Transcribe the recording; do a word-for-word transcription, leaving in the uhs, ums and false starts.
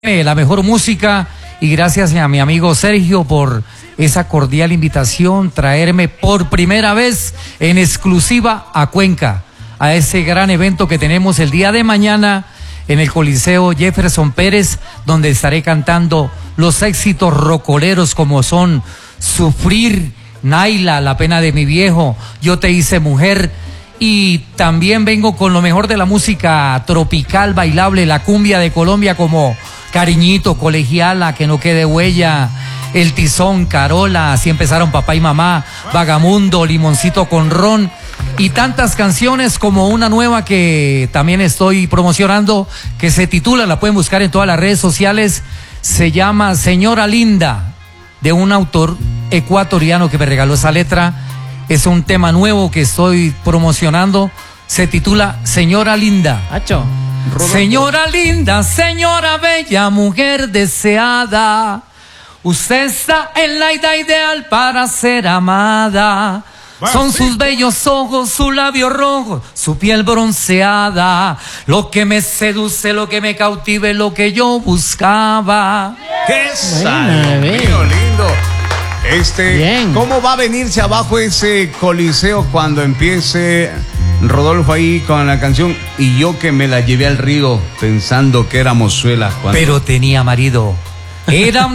La mejor música, y gracias a mi amigo Sergio por esa cordial invitación, traerme por primera vez en exclusiva a Cuenca, a ese gran evento que tenemos el día de mañana en el Coliseo Jefferson Pérez, donde estaré cantando los éxitos rocoleros como son Sufrir, Naila, La pena de mi viejo, Yo te hice mujer. Y también vengo con lo mejor de la música tropical, bailable, la cumbia de Colombia, como Cariñito, Colegiala, Que no quede huella, El Tizón, Carola, Así empezaron papá y mamá, Vagamundo, Limoncito con ron, y tantas canciones como una nueva que también estoy promocionando, que se titula, la pueden buscar en todas las redes sociales, se llama Señora Linda, de un autor ecuatoriano que me regaló esa letra. Es un tema nuevo que estoy promocionando. Se titula Señora Linda. Hacho. Señora linda, señora bella, mujer deseada, usted está en la edad ideal para ser amada. Son sus bellos ojos, su labio rojo, su piel bronceada, lo que me seduce, lo que me cautive, lo que yo buscaba. ¡Qué salió lindo! Este, Bien. ¿Cómo va a venirse abajo ese coliseo cuando empiece Rodolfo ahí con la canción Y yo que me la llevé al río pensando que era mozuela? Cuando... Pero tenía marido. Era